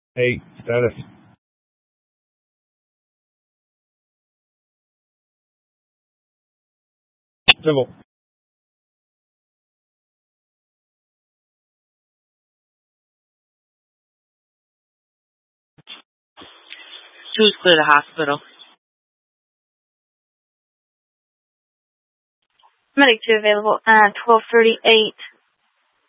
Hey, status. Civil. Who's clear the hospital? Medic 2 available. 1238.